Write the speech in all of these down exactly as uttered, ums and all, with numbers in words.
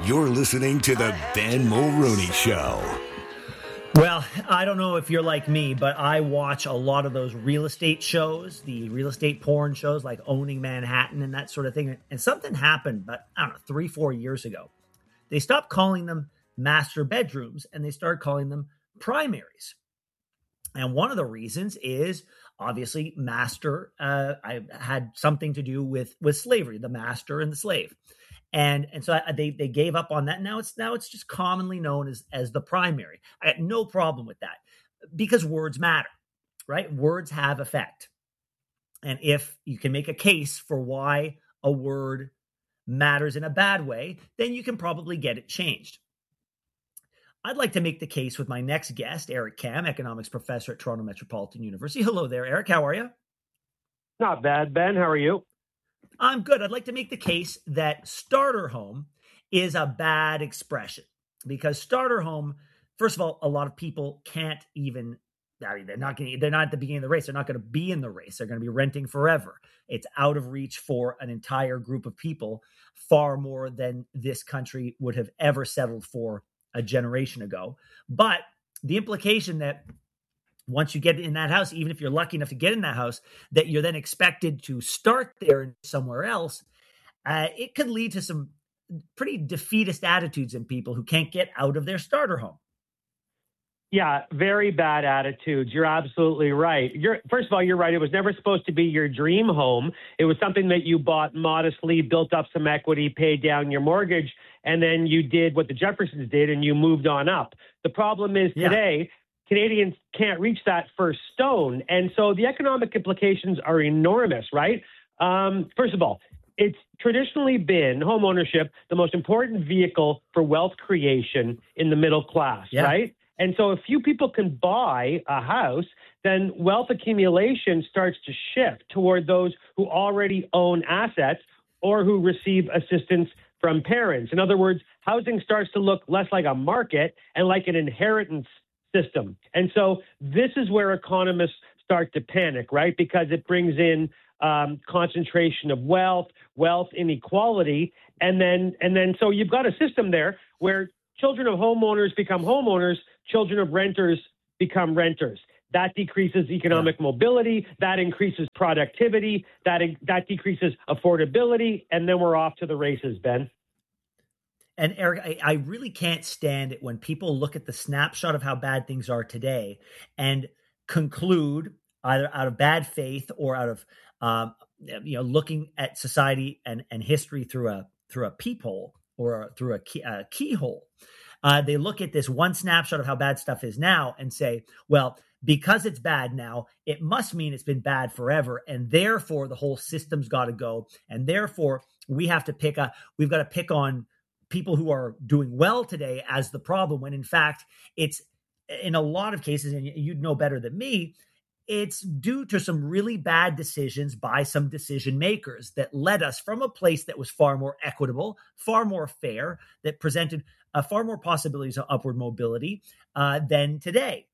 You're listening to the Ben Mulroney Show. Well, I don't know if you're like me, but I watch a lot of those real estate shows, the real estate porn shows like Owning Manhattan and that sort of thing. And something happened, but I don't know, three, four years ago. They stopped calling them master bedrooms and they started calling them primaries. And one of the reasons is obviously master uh, I had something to do with, with slavery, the master and the slave. And and so I, they they gave up on that. Now it's now it's just commonly known as as the primary. I had no problem with that because words matter, right? Words have effect. And if you can make a case for why a word matters in a bad way, then you can probably get it changed. I'd like to make the case with my next guest, Eric Kam, economics professor at Toronto Metropolitan University. Hello there, Eric. How are you? Not bad, Ben. How are you? I'm good. I'd like to make the case that starter home is a bad expression because starter home, first of all, a lot of people can't even, I mean, they're not going they're not at the beginning of the race. They're not going to be in the race. They're going to be renting forever. It's out of reach for an entire group of people, far more than this country would have ever settled for a generation ago. But the implication that once you get in that house, even if you're lucky enough to get in that house, that you're then expected to start there somewhere else, uh, it could lead to some pretty defeatist attitudes in people who can't get out of their starter home. Yeah, very bad attitudes. You're absolutely right. You're, first of all, you're right. It was never supposed to be your dream home. It was something that you bought modestly, built up some equity, paid down your mortgage, and then you did what the Jeffersons did and you moved on up. The problem is today, yeah. Canadians can't reach that first stone. And so the economic implications are enormous, right? Um, first of all, it's traditionally been home ownership, the most important vehicle for wealth creation in the middle class, yeah. right? And so if few people can buy a house, then wealth accumulation starts to shift toward those who already own assets or who receive assistance from parents. In other words, housing starts to look less like a market and like an inheritance system. And so this is where economists start to panic, right? Because it brings in um, concentration of wealth, wealth inequality. And then, and then, so you've got a system there where children of homeowners become homeowners, children of renters become renters. That decreases economic yeah. mobility, that increases productivity, that, that decreases affordability, and then we're off to the races, Ben. And Eric, I, I really can't stand it when people look at the snapshot of how bad things are today and conclude either out of bad faith or out of um, you know looking at society and, and history through a through a peephole or through a, key, a keyhole. Uh, they look at this one snapshot of how bad stuff is now and say, well, because it's bad now, it must mean it's been bad forever, and therefore the whole system's got to go, and therefore we have to pick a we've got to pick on people who are doing well today as the problem, when in fact it's in a lot of cases, and you'd know better than me, it's due to some really bad decisions by some decision makers that led us from a place that was far more equitable, far more fair, that presented uh, far more possibilities of upward mobility uh, than today.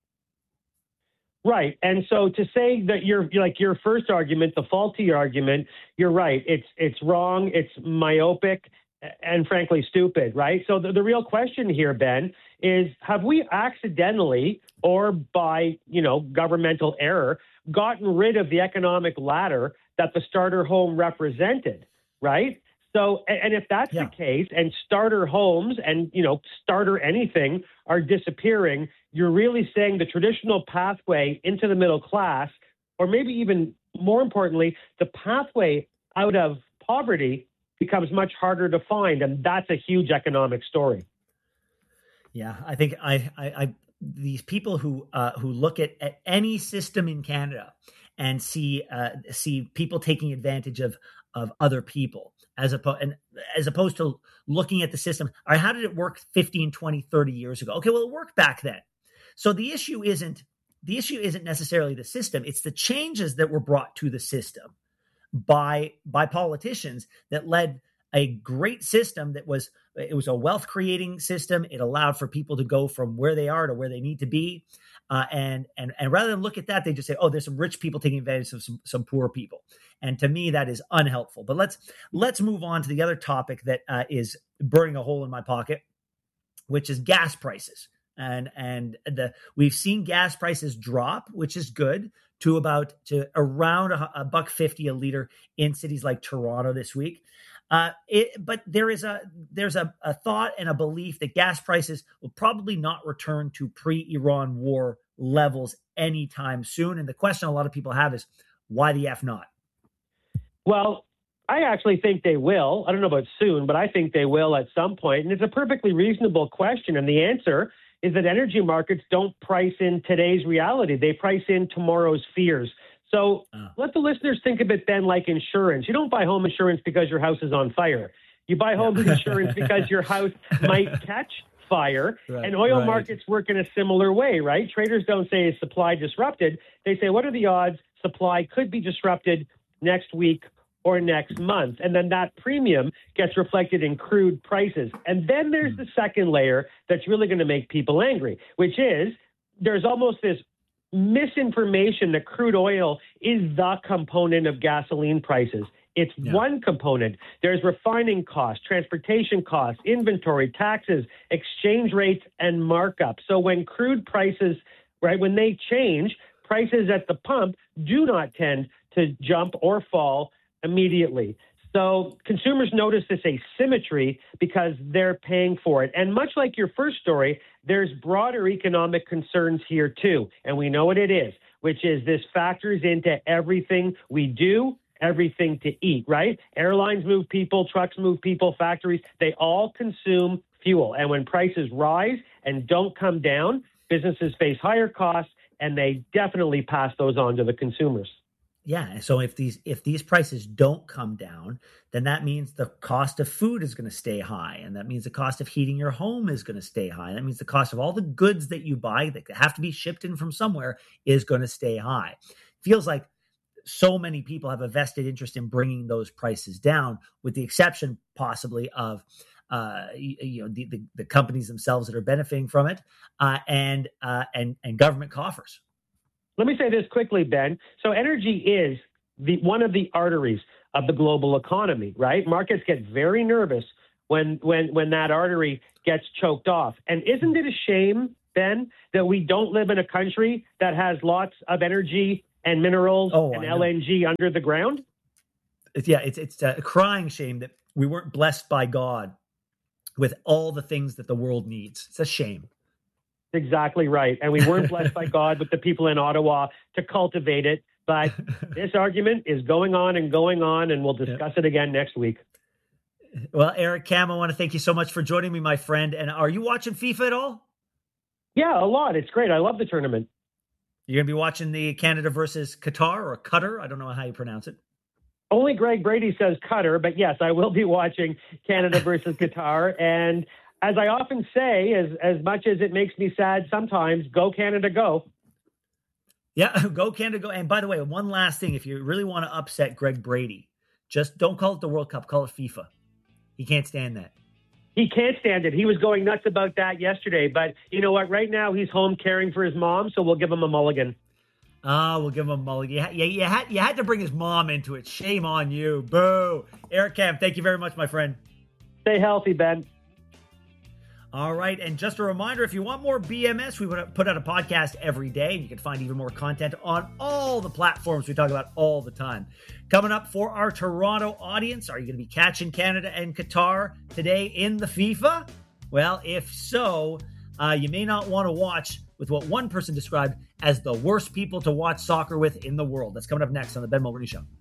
Right. And so to say that you're like your first argument, the faulty argument, you're right. It's it's wrong. It's myopic. And frankly, stupid, right? So the, the real question here, Ben, is have we accidentally or by, you know, governmental error gotten rid of the economic ladder that the starter home represented, right? So, and if that's yeah. the case, and starter homes and, you know, starter anything are disappearing, you're really saying the traditional pathway into the middle class, or maybe even more importantly, the pathway out of poverty becomes much harder to find. And that's a huge economic story. Yeah, I think I, I, I these people who uh, who look at, at any system in Canada and see uh, see people taking advantage of of other people as opposed and as opposed to looking at the system. All right, how did it work fifteen, twenty, thirty years ago? Okay, well, it worked back then. So the issue isn't the issue isn't necessarily the system. It's the changes that were brought to the system by by politicians that led a great system that was, it was a wealth creating system. It allowed for people to go from where they are to where they need to be. Uh, and, and, and rather than look at that, they just say, oh, there's some rich people taking advantage of some, some poor people. And to me, that is unhelpful. But let's, let's move on to the other topic that uh, is burning a hole in my pocket, which is gas prices. And and the we've seen gas prices drop, which is good, to about to around a, a buck fifty a liter in cities like Toronto this week. Uh, it, but there is a there's a, a thought and a belief that gas prices will probably not return to pre-Iran war levels anytime soon. And the question a lot of people have is, why the F not? Well, I actually think they will. I don't know about soon, but I think they will at some point. And it's a perfectly reasonable question. And the answer is that energy markets don't price in today's reality. They price in tomorrow's fears. So uh. let the listeners think of it then like insurance. You don't buy home insurance because your house is on fire. You buy home yeah. insurance because your house might catch fire. Right, and oil right. markets work in a similar way, right? Traders don't say is supply disrupted. They say, what are the odds supply could be disrupted next week or next month? And then that premium gets reflected in crude prices. And then there's the second layer that's really going to make people angry, which is there's almost this misinformation that crude oil is the component of gasoline prices. It's yeah. one component. There's refining costs, transportation costs, inventory, taxes, exchange rates, and markup. So when crude prices, right, when they change, prices at the pump do not tend to jump or fall immediately. So consumers notice this asymmetry because they're paying for it. And much like your first story, there's broader economic concerns here too. And we know what it is, which is this factors into everything we do, everything to eat, right? Airlines move people, trucks move people, factories, they all consume fuel. And when prices rise and don't come down, businesses face higher costs, and they definitely pass those on to the consumers. Yeah. So if these if these prices don't come down, then that means the cost of food is going to stay high. And that means the cost of heating your home is going to stay high. That means the cost of all the goods that you buy that have to be shipped in from somewhere is going to stay high. Feels like so many people have a vested interest in bringing those prices down, with the exception possibly of uh, you, you know the, the, the companies themselves that are benefiting from it uh, and uh, and and government coffers. Let me say this quickly, Ben. So energy is the one of the arteries of the global economy, right? Markets get very nervous when when when that artery gets choked off. And isn't it a shame, Ben, that we don't live in a country that has lots of energy and minerals oh, and L N G under the ground? It's, yeah, it's it's a crying shame that we weren't blessed by God with all the things that the world needs. It's a shame. Exactly right. And we weren't blessed by God with the people in Ottawa to cultivate it. But this argument is going on and going on, and we'll discuss it again next week. Well, Eric Kam, I want to thank you so much for joining me, my friend. And are you watching FIFA at all? Yeah, a lot. It's great. I love the tournament. You're going to be watching the Canada versus Qatar or Qatar. I don't know how you pronounce it. Only Greg Brady says Qatar, but yes, I will be watching Canada versus Qatar. And as I often say, as as much as it makes me sad sometimes, go Canada, go. Yeah, go Canada, go. And by the way, one last thing, if you really want to upset Greg Brady, just don't call it the World Cup, call it FIFA. He can't stand that. He can't stand it. He was going nuts about that yesterday. But you know what? Right now, he's home caring for his mom, so we'll give him a mulligan. Ah, oh, we'll give him a mulligan. You, ha- you, you, had, you had to bring his mom into it. Shame on you. Boo. Eric Kam, thank you very much, my friend. Stay healthy, Ben. All right. And just a reminder, if you want more B M S, we put out a podcast every day. And you can find even more content on all the platforms we talk about all the time. Coming up for our Toronto audience, are you going to be catching Canada and Qatar today in the FIFA? Well, if so, uh, you may not want to watch with what one person described as the worst people to watch soccer with in the world. That's coming up next on the Ben Mulroney Show.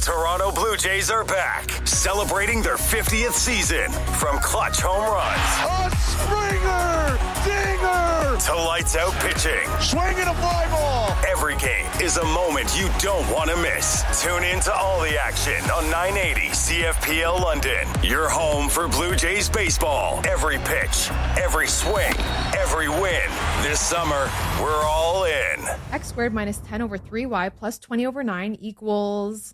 Toronto Blue Jays are back, celebrating their fiftieth season. From clutch home runs, a Springer, dinger, to lights out pitching. Swinging a fly ball. Every game is a moment you don't want to miss. Tune in to all the action on nine eighty C F P L London. Your home for Blue Jays baseball. Every pitch, every swing, every win. This summer, we're all in. X squared minus ten over three y plus twenty over nine equals...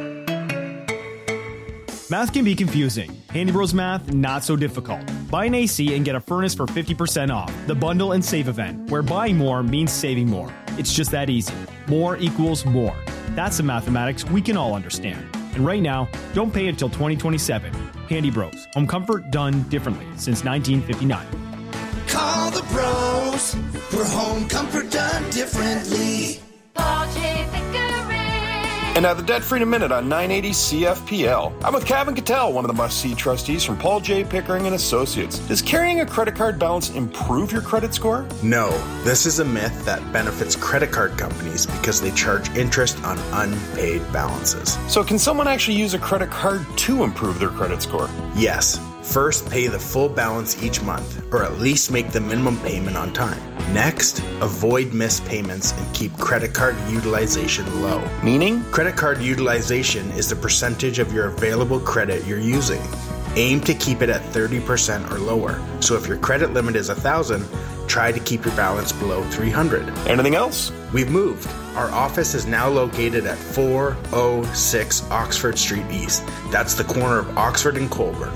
Math can be confusing. Handy Bros Math, not so difficult. Buy an A C and get a furnace for fifty percent off. The Bundle and Save event, where buying more means saving more. It's just that easy. More equals more. That's the mathematics we can all understand. And right now, don't pay until twenty twenty-seven. Handy Bros. Home comfort done differently since nineteen fifty-nine. Call the bros for home comfort done differently. Paul J. Pickering. And now the Debt Freedom Minute on nine eighty C F P L. I'm with Kevin Cattell, one of the must-see trustees from Paul J. Pickering and Associates. Does carrying a credit card balance improve your credit score? No. This is a myth that benefits credit card companies because they charge interest on unpaid balances. So can someone actually use a credit card to improve their credit score? Yes. First, pay the full balance each month, or at least make the minimum payment on time. Next, avoid missed payments and keep credit card utilization low. Meaning? Credit card utilization is the percentage of your available credit you're using. Aim to keep it at thirty percent or lower. So if your credit limit is one thousand, try to keep your balance below three hundred. Anything else? We've moved. Our office is now located at four oh six Oxford Street East. That's the corner of Oxford and Colburn.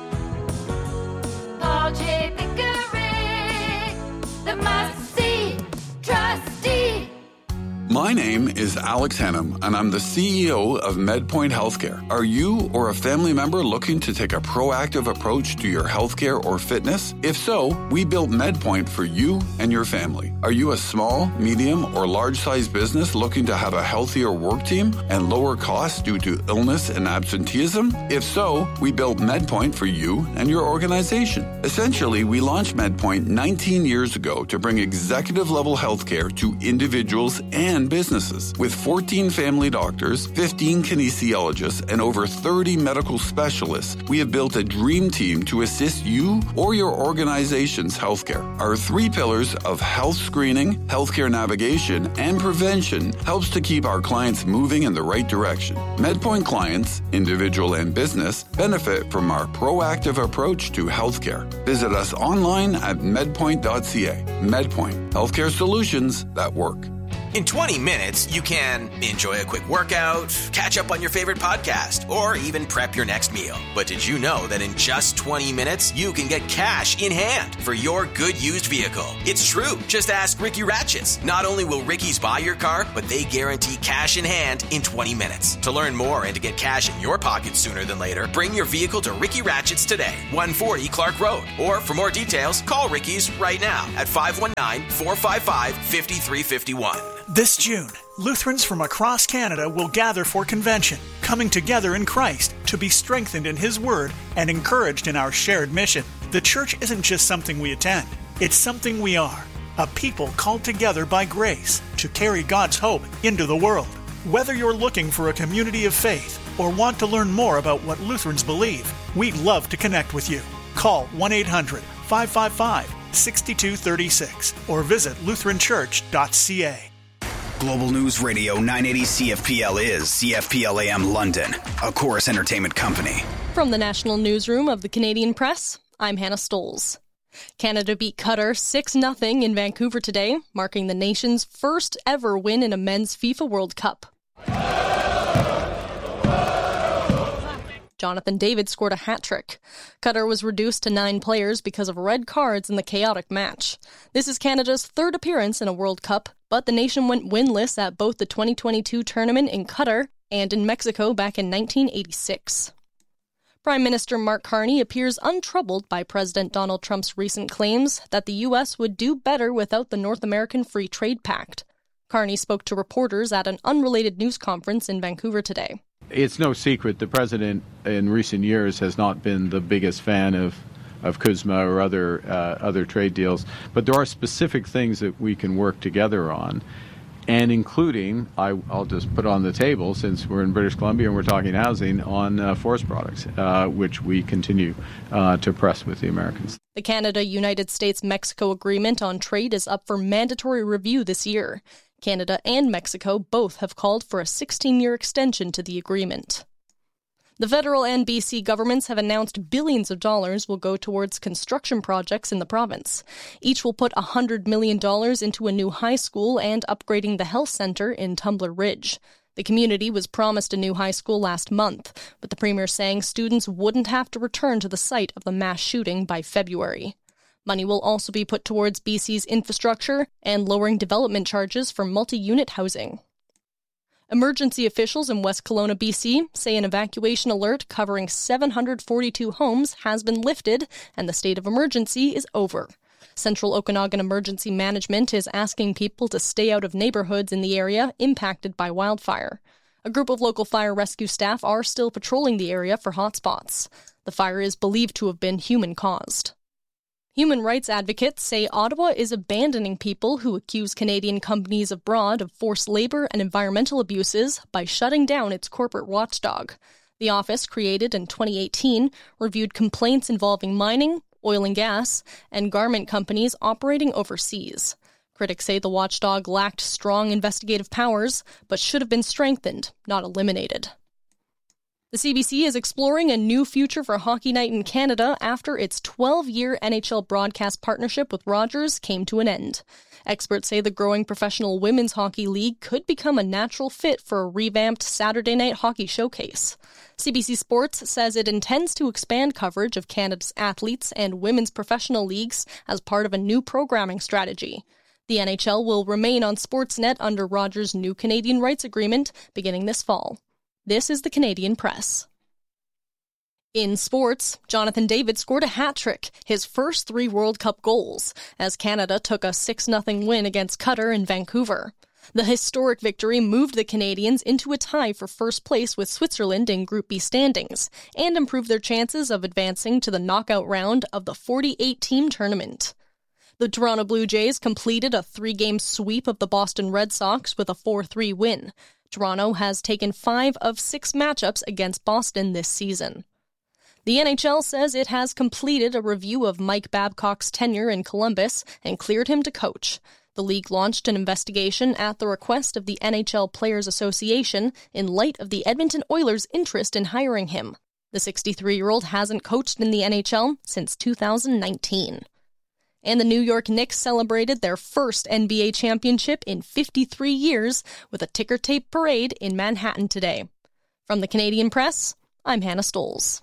Paul J. Pickering, the must-see trustee. My name is Alex Hannum, and I'm the C E O of MedPoint Healthcare. Are you or a family member looking to take a proactive approach to your healthcare or fitness? If so, we built MedPoint for you and your family. Are you a small, medium, or large-sized business looking to have a healthier work team and lower costs due to illness and absenteeism? If so, we built MedPoint for you and your organization. Essentially, we launched MedPoint nineteen years ago to bring executive-level healthcare to individuals and businesses. With fourteen family doctors, fifteen kinesiologists, and over thirty medical specialists, we have built a dream team to assist you or your organization's healthcare. Our three pillars of health screening, healthcare navigation, and prevention helps to keep our clients moving in the right direction. MedPoint clients, individual and business, benefit from our proactive approach to healthcare. Visit us online at medpoint dot c a. MedPoint, healthcare solutions that work. In twenty minutes, you can enjoy a quick workout, catch up on your favorite podcast, or even prep your next meal. But did you know that in just twenty minutes, you can get cash in hand for your good used vehicle? It's true. Just ask Ricky Ratchets. Not only will Ricky's buy your car, but they guarantee cash in hand in twenty minutes. To learn more and to get cash in your pocket sooner than later, bring your vehicle to Ricky Ratchets today, one forty Clark Road. Or for more details, call Ricky's right now at five one nine, four five five, five three five one. This June, Lutherans from across Canada will gather for convention, coming together in Christ to be strengthened in His Word and encouraged in our shared mission. The church isn't just something we attend, it's something we are, a people called together by grace to carry God's hope into the world. Whether you're looking for a community of faith or want to learn more about what Lutherans believe, we'd love to connect with you. Call one eight hundred, five five five, six two three six or visit lutheran church dot c a. Global News Radio nine eighty C F P L is C F P L A M London, a Chorus Entertainment company. From the National Newsroom of the Canadian Press, I'm Hannah Stoles. Canada beat Qatar six nothing in Vancouver today, marking the nation's first ever win in a men's FIFA World Cup. Jonathan David scored a hat-trick. Qatar was reduced to nine players because of red cards in the chaotic match. This is Canada's third appearance in a World Cup, but the nation went winless at both the twenty twenty-two tournament in Qatar and in Mexico back in nineteen eighty-six. Prime Minister Mark Carney appears untroubled by President Donald Trump's recent claims that the U S would do better without the North American Free Trade Pact. Carney spoke to reporters at an unrelated news conference in Vancouver today. It's no secret the president in recent years has not been the biggest fan of of C U S M A or other uh, other trade deals, but there are specific things that we can work together on. and including, I, I'll just put on the table, since we're in British Columbia and we're talking housing, on uh, forest products, uh, which we continue uh, to press with the Americans. The Canada-United States-Mexico agreement on trade is up for mandatory review this year. Canada and Mexico both have called for a sixteen-year extension to the agreement. The federal and B C governments have announced billions of dollars will go towards construction projects in the province. Each will put one hundred million dollars into a new high school and upgrading the health centre in Tumbler Ridge. The community was promised a new high school last month, with the Premier saying students wouldn't have to return to the site of the mass shooting by February. Money will also be put towards B C's infrastructure and lowering development charges for multi-unit housing. Emergency officials in West Kelowna, B C, say an evacuation alert covering seven hundred forty-two homes has been lifted and the state of emergency is over. Central Okanagan Emergency Management is asking people to stay out of neighborhoods in the area impacted by wildfire. A group of local fire rescue staff are still patrolling the area for hotspots. The fire is believed to have been human-caused. Human rights advocates say Ottawa is abandoning people who accuse Canadian companies abroad of forced labor and environmental abuses by shutting down its corporate watchdog. The office, created in twenty eighteen, reviewed complaints involving mining, oil and gas, and garment companies operating overseas. Critics say the watchdog lacked strong investigative powers, but should have been strengthened, not eliminated. The C B C is exploring a new future for Hockey Night in Canada after its twelve-year N H L broadcast partnership with Rogers came to an end. Experts say the growing professional women's hockey league could become a natural fit for a revamped Saturday night hockey showcase. C B C Sports says it intends to expand coverage of Canada's athletes and women's professional leagues as part of a new programming strategy. The N H L will remain on Sportsnet under Rogers' new Canadian rights agreement beginning this fall. This is the Canadian Press. In sports, Jonathan David scored a hat-trick, his first three World Cup goals, as Canada took a six nothing win against Qatar in Vancouver. The historic victory moved the Canadians into a tie for first place with Switzerland in Group B standings, and improved their chances of advancing to the knockout round of the forty-eight team tournament. The Toronto Blue Jays completed a three-game sweep of the Boston Red Sox with a four three win. Toronto has taken five of six matchups against Boston this season. The N H L says it has completed a review of Mike Babcock's tenure in Columbus and cleared him to coach. The league launched an investigation at the request of the N H L Players Association in light of the Edmonton Oilers' interest in hiring him. The sixty-three-year-old hasn't coached in the N H L since two thousand nineteen. And the New York Knicks celebrated their first N B A championship in fifty-three years with a ticker tape parade in Manhattan today. From the Canadian Press, I'm Hannah Stoles.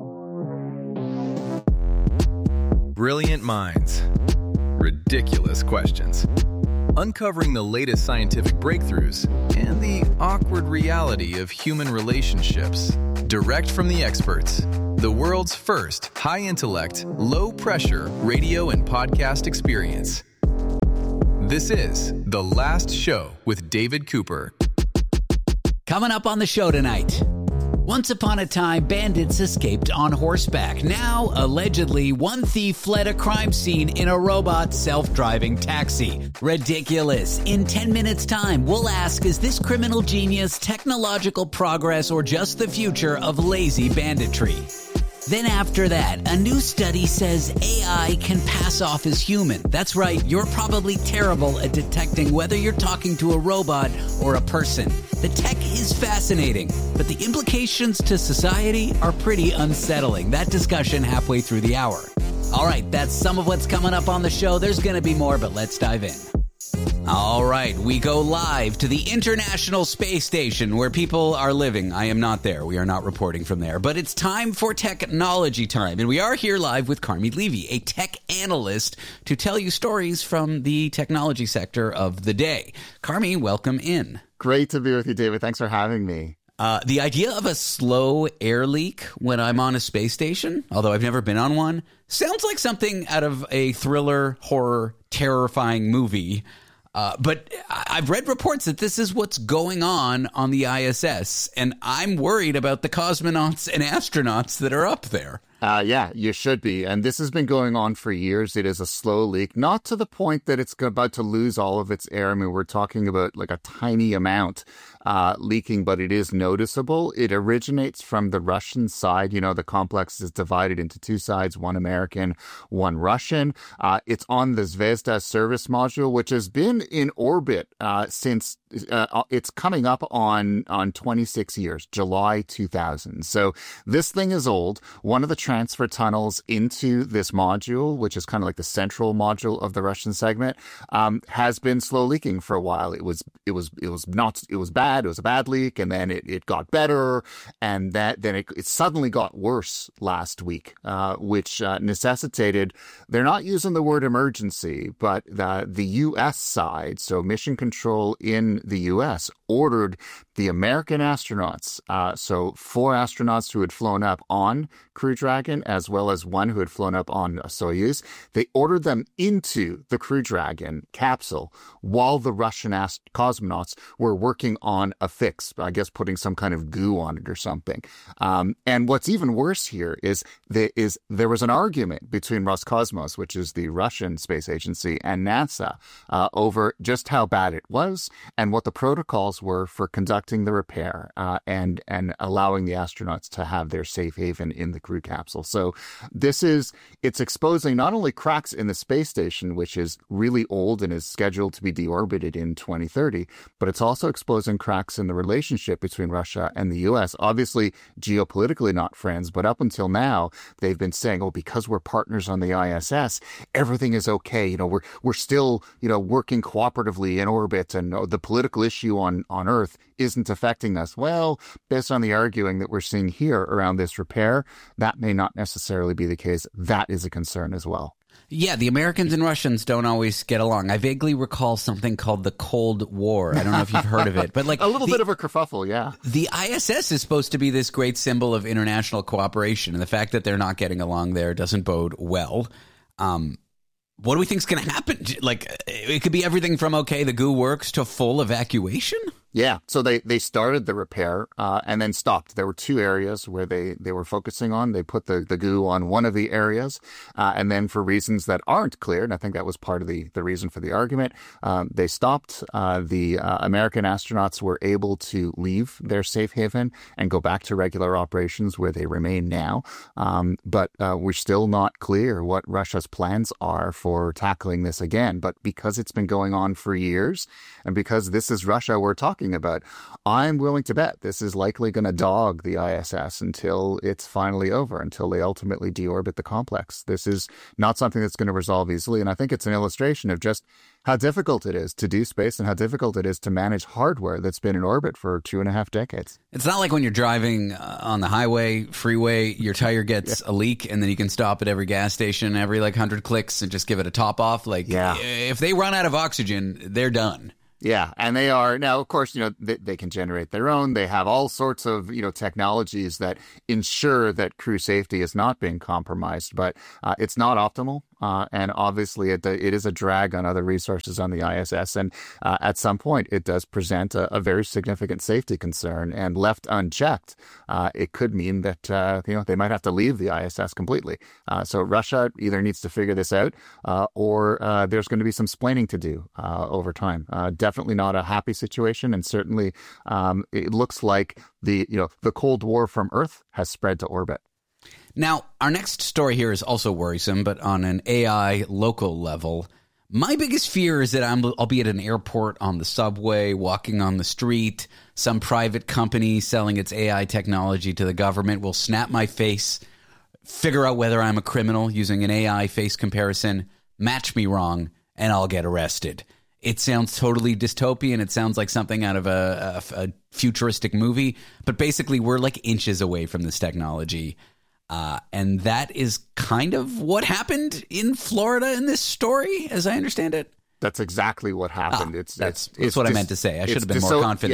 Brilliant minds. Ridiculous questions. Uncovering the latest scientific breakthroughs and the awkward reality of human relationships. Direct from the experts. The world's first high-intellect, low-pressure radio and podcast experience. This is The Last Show with David Cooper. Coming up on the show tonight. Once upon a time, bandits escaped on horseback. Now, allegedly, one thief fled a crime scene in a robot self-driving taxi. Ridiculous. In ten minutes' time, we'll ask, is this criminal genius technological progress or just the future of lazy banditry? Then after that, a new study says A I can pass off as human. That's right, you're probably terrible at detecting whether you're talking to a robot or a person. The tech is fascinating, but the implications to society are pretty unsettling. That discussion halfway through the hour. All right, that's some of what's coming up on the show. There's going to be more, but let's dive in. All right, we go live to the International Space Station where people are living. I am not there. We are not reporting from there. But it's time for technology time. And we are here live with Carmi Levy, a tech analyst, to tell you stories from the technology sector of the day. Carmi, welcome in. Great to be with you, David. Thanks for having me. Uh, the idea of a slow air leak when I'm on a space station, although I've never been on one, sounds like something out of a thriller, horror, terrifying movie. Uh, but I've read reports that this is what's going on on the I S S, and I'm worried about the cosmonauts and astronauts that are up there. Uh, yeah, you should be. And this has been going on for years. It is a slow leak, not to the point that it's about to lose all of its air. I mean, we're talking about like a tiny amount uh, leaking, but it is noticeable. It originates from the Russian side. You know, the complex is divided into two sides, one American, one Russian. Uh, it's on the Zvezda service module, which has been in orbit uh, since uh, it's coming up on, on twenty-six years, July two thousand. So this thing is old. One of the transfer tunnels into this module, which is kind of like the central module of the Russian segment, um, has been slow leaking for a while. It was, it was, it was not, it was bad. It was a bad leak, and then it, it got better, and that then it, it suddenly got worse last week, uh, which uh, necessitated. They're not using the word emergency, but the the U S side, so Mission Control in the U S, ordered the American astronauts, uh, so four astronauts who had flown up on Crew Dragon, as well as one who had flown up on Soyuz. They ordered them into the Crew Dragon capsule while the Russian ast- cosmonauts were working on a fix, I guess putting some kind of goo on it or something. Um, and what's even worse here is there, is there was an argument between Roscosmos, which is the Russian space agency, and NASA uh, over just how bad it was and what the protocols were for conducting the repair uh, and and allowing the astronauts to have their safe haven in the crew capsule. So this is, it's exposing not only cracks in the space station, which is really old and is scheduled to be deorbited in twenty thirty, but it's also exposing cracks in the relationship between Russia and the U S. Obviously, geopolitically not friends, but up until now, they've been saying, oh, because we're partners on the I S S, everything is okay. You know, we're we're still, you know, working cooperatively in orbit, and oh, the political issue on, on Earth isn't affecting us. Well, based on the arguing that we're seeing here around this repair, that may not necessarily be the case. That is a concern as well. Yeah, the Americans and Russians don't always get along. I vaguely recall something called the Cold War. I don't know if you've heard of it, but like a little the, bit of a kerfuffle, yeah. The I S S is supposed to be this great symbol of international cooperation, and the fact that they're not getting along there doesn't bode well. Um, what do we think is going to happen? Like, it could be everything from, okay, the goo works, to full evacuation? Yeah, so they, they started the repair uh, and then stopped. There were two areas where they, they were focusing on. They put the, the goo on one of the areas, uh, and then for reasons that aren't clear, and I think that was part of the, the reason for the argument, um, they stopped. Uh, the uh, American astronauts were able to leave their safe haven and go back to regular operations where they remain now. Um, but uh, we're still not clear what Russia's plans are for tackling this again. But because it's been going on for years, and because this is Russia we're talking about, I'm willing to bet this is likely going to dog the I S S until it's finally over, until they ultimately deorbit the complex. This is not something that's going to resolve easily, and I think it's an illustration of just how difficult it is to do space and how difficult it is to manage hardware that's been in orbit for two and a half decades. It's not like when you're driving uh, on the highway, freeway, your tire gets yeah. a leak, and then you can stop at every gas station every like one hundred clicks and just give it a top off. Like, yeah. if they run out of oxygen, they're done. Yeah, and they are now, of course, you know, they, they can generate their own. They have all sorts of, you know, technologies that ensure that crew safety is not being compromised, but uh, it's not optimal. Uh, and obviously, it it is a drag on other resources on the I S S. And uh, at some point, it does present a, a very significant safety concern. And left unchecked, uh, it could mean that, uh, you know, they might have to leave the I S S completely. Uh, so Russia either needs to figure this out uh, or uh, there's going to be some splaining to do uh, over time. Uh, definitely not a happy situation. And certainly um, it looks like the, you know, the Cold War from Earth has spread to orbit. Now, our next story here is also worrisome, but on an A I local level. My biggest fear is that I'm, I'll be at an airport, on the subway, walking on the street. Some private company selling its A I technology to the government will snap my face, figure out whether I'm a criminal using an A I face comparison, match me wrong, and I'll get arrested. It sounds totally dystopian. It sounds like something out of a, a, a futuristic movie. But basically, we're like inches away from this technology. Uh, and that is kind of what happened in Florida in this story, as I understand it. That's exactly what happened. Ah, it's that's, it's, that's it's what dis- I meant to say. I should have been more diso- confident. Yeah.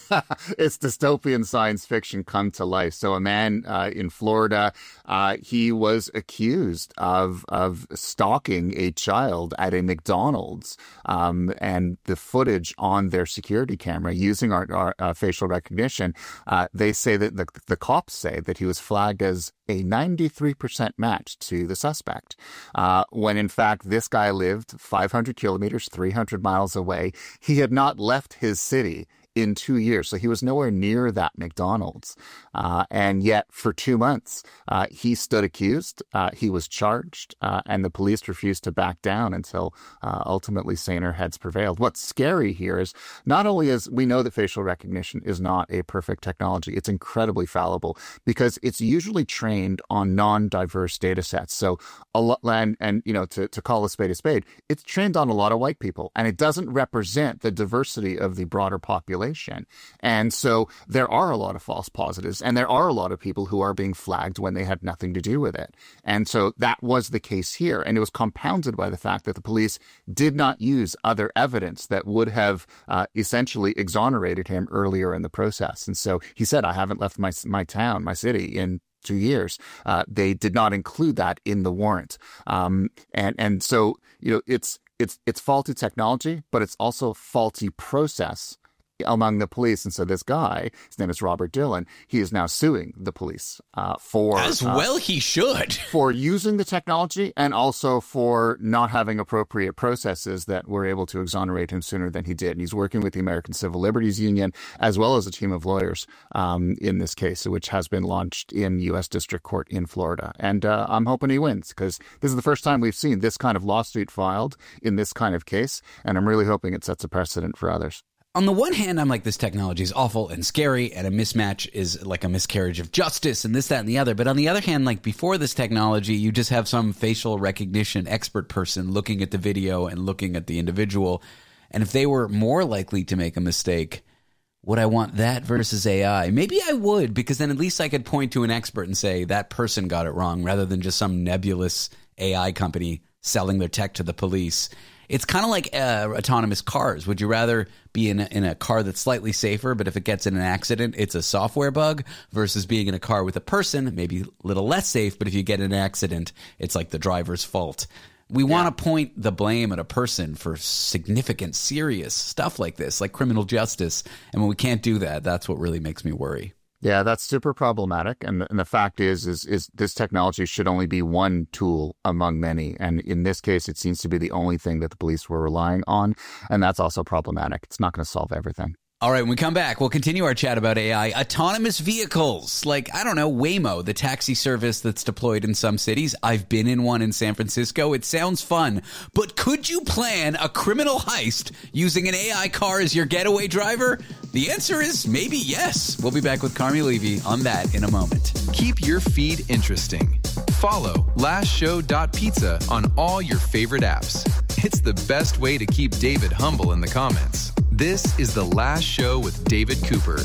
It's dystopian science fiction come to life. So a man uh, in Florida, uh, he was accused of of stalking a child at a McDonald's, um, and the footage on their security camera using our, our uh, facial recognition, uh, they say that the, the cops say that he was flagged as a ninety-three percent match to the suspect, uh, when in fact this guy lived five hundred kilometers, three hundred miles away. He had not left his city in two years. So he was nowhere near that McDonald's. Uh, and yet for two months, uh, he stood accused. Uh, he was charged, uh, and the police refused to back down until uh, ultimately saner heads prevailed. What's scary here is not only is we know that facial recognition is not a perfect technology, it's incredibly fallible because it's usually trained on non-diverse data sets. So a lot, and, and you know, to, to call a spade a spade, it's trained on a lot of white people, and it doesn't represent the diversity of the broader population. And so there are a lot of false positives, and there are a lot of people who are being flagged when they had nothing to do with it. And so that was the case here. And it was compounded by the fact that the police did not use other evidence that would have uh, essentially exonerated him earlier in the process. And so he said, I haven't left my, my town, my city in two years. Uh, they did not include that in the warrant. Um, and, and so, you know, it's, it's, it's faulty technology, but it's also faulty process among the police. And so this guy, his name is Robert Dillon, he is now suing the police uh, for... As well uh, he should. For using the technology and also for not having appropriate processes that were able to exonerate him sooner than he did. And he's working with the American Civil Liberties Union as well as a team of lawyers um, in this case, which has been launched in U S District Court in Florida. And uh, I'm hoping he wins because this is the first time we've seen this kind of lawsuit filed in this kind of case. And I'm really hoping it sets a precedent for others. On the one hand, I'm like, this technology is awful and scary, and a mismatch is like a miscarriage of justice and this, that, and the other. But on the other hand, like before this technology, you just have some facial recognition expert person looking at the video and looking at the individual. And if they were more likely to make a mistake, would I want that versus A I? Maybe I would, because then at least I could point to an expert and say that person got it wrong rather than just some nebulous A I company selling their tech to the police. It's kind of like uh, autonomous cars. Would you rather be in a, in a car that's slightly safer, but if it gets in an accident, it's a software bug, versus being in a car with a person, maybe a little less safe, but if you get in an accident, it's like the driver's fault. We yeah. want to point the blame at a person for significant, serious stuff like this, like criminal justice. And when we can't do that, that's what really makes me worry. Yeah, that's super problematic. And the, and the fact is, is, is this technology should only be one tool among many. And in this case, it seems to be the only thing that the police were relying on. And that's also problematic. It's not going to solve everything. All right, when we come back, we'll continue our chat about A I. Autonomous vehicles, like, I don't know, Waymo, the taxi service that's deployed in some cities. I've been in one in San Francisco. It sounds fun. But could you plan a criminal heist using an A I car as your getaway driver? The answer is maybe yes. We'll be back with Carmi Levy on that in a moment. Keep your feed interesting. Follow last show dot pizza on all your favorite apps. It's the best way to keep David humble in the comments. This is The Last Show with David Cooper.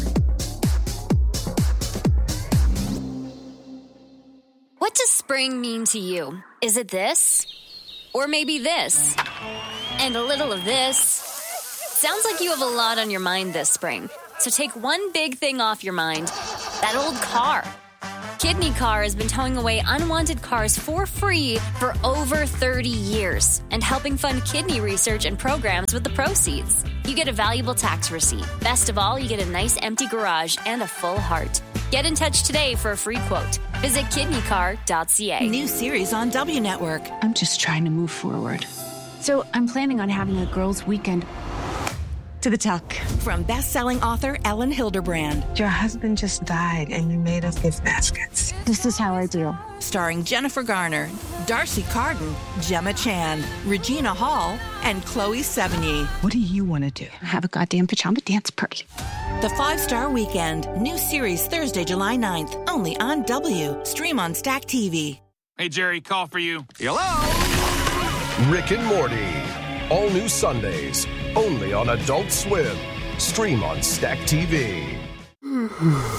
What does spring mean to you? Is it this? Or maybe this? And a little of this? Sounds like you have a lot on your mind this spring. So take one big thing off your mind. That old car. Kidney Car has been towing away unwanted cars for free for over thirty years and helping fund kidney research and programs with the proceeds. You get a valuable tax receipt. Best of all, you get a nice empty garage and a full heart. Get in touch today for a free quote. Visit kidney car dot c a. New series on W Network. I'm just trying to move forward. So I'm planning on having a girls' weekend. To the tuck. From best-selling author Ellen Hilderbrand. Your husband just died and you made us gift baskets. This is how I do. Starring Jennifer Garner, Darcy Carden, Gemma Chan, Regina Hall, and Chloe Sevigny. What do you want to do? Have a goddamn pajama dance party. The Five-Star Weekend. New series Thursday, July ninth. Only on W. Stream on Stack T V. Hey, Jerry, call for you. Hello? Rick and Morty. All new Sundays. Only on Adult Swim. Stream on Stack T V.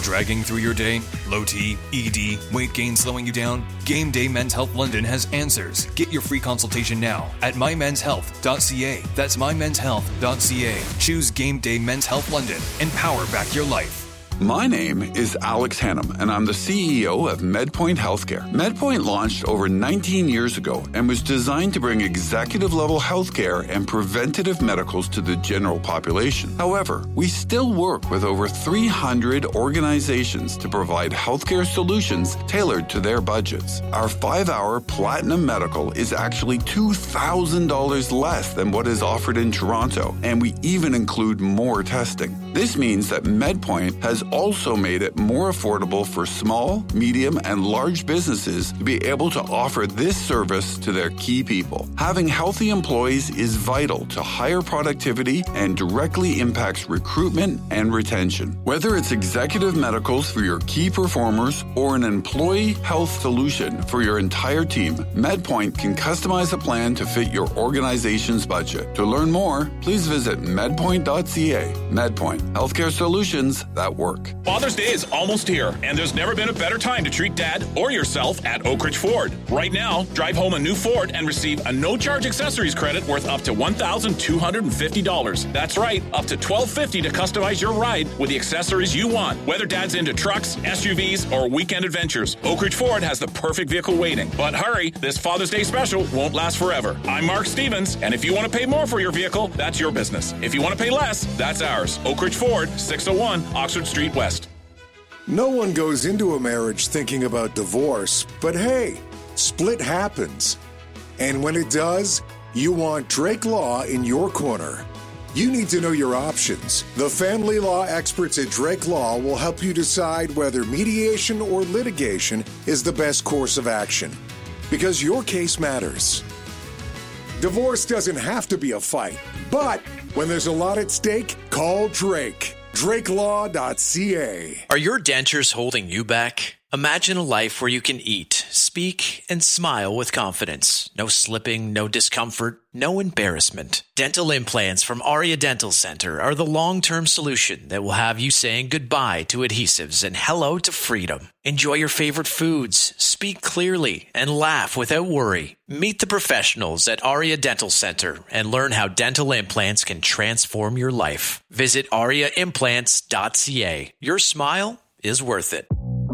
Dragging through your day? Low T, E D, weight gain slowing you down? Game Day Men's Health London has answers. Get your free consultation now at my men's health dot c a. That's my men's health dot c a. Choose Game Day Men's Health London and power back your life. My name is Alex Hannum, and I'm the C E O of MedPoint Healthcare. MedPoint launched over nineteen years ago and was designed to bring executive-level healthcare and preventative medicals to the general population. However, we still work with over three hundred organizations to provide healthcare solutions tailored to their budgets. Our five-hour Platinum Medical is actually two thousand dollars less than what is offered in Toronto, and we even include more testing. This means that MedPoint has also made it more affordable for small, medium, and large businesses to be able to offer this service to their key people. Having healthy employees is vital to higher productivity and directly impacts recruitment and retention. Whether it's executive medicals for your key performers or an employee health solution for your entire team, MedPoint can customize a plan to fit your organization's budget. To learn more, please visit medpoint dot c a. MedPoint, healthcare solutions that work. Father's Day is almost here, and there's never been a better time to treat Dad or yourself at Oak Ridge Ford. Right now, drive home a new Ford and receive a no-charge accessories credit worth up to one thousand two hundred fifty dollars. That's right, up to twelve fifty to customize your ride with the accessories you want. Whether Dad's into trucks, S U Vs, or weekend adventures, Oak Ridge Ford has the perfect vehicle waiting. But hurry, this Father's Day special won't last forever. I'm Mark Stevens, and if you want to pay more for your vehicle, that's your business. If you want to pay less, that's ours. Oak Ridge Ford, six oh one Oxford Street West. No one goes into a marriage thinking about divorce, but hey, split happens. And when it does, you want Drake Law in your corner. You need to know your options. The family law experts at Drake Law will help you decide whether mediation or litigation is the best course of action. Because your case matters. Divorce doesn't have to be a fight, but when there's a lot at stake, call Drake. drake law dot c a. Are your dentures holding you back? Imagine a life where you can eat, speak, and smile with confidence. No slipping, no discomfort, no embarrassment. Dental implants from Aria Dental Center are the long-term solution that will have you saying goodbye to adhesives and hello to freedom. Enjoy your favorite foods, speak clearly, and laugh without worry. Meet the professionals at Aria Dental Center and learn how dental implants can transform your life. Visit aria implants dot c a. Your smile is worth it.